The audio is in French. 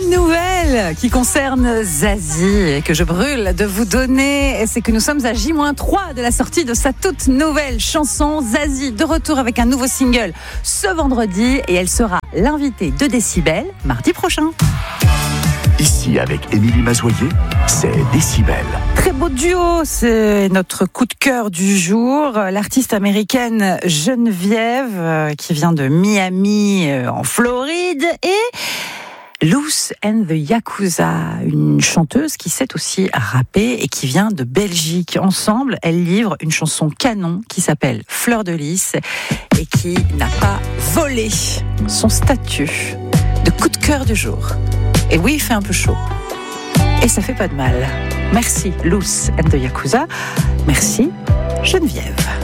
bonne nouvelle qui concerne Zazie et que je brûle de vous donner, c'est que nous sommes à J-3 de la sortie de sa toute nouvelle chanson. Zazie de retour avec un nouveau single ce vendredi et elle sera l'invitée de Décibel mardi prochain. Ici, avec Émilie Mazoyer, c'est Décibel. Très beau duo, c'est notre coup de cœur du jour. L'artiste américaine Geneviève, qui vient de Miami, en Floride, et Loose and the Yakuza, une chanteuse qui sait aussi rapper et qui vient de Belgique. Ensemble, elles livrent une chanson canon qui s'appelle Fleur de Lys et qui n'a pas volé son statut de coup de cœur du jour. Et oui, il fait un peu chaud. Et ça fait pas de mal. Merci Loose and the Yakuza. Merci Geneviève.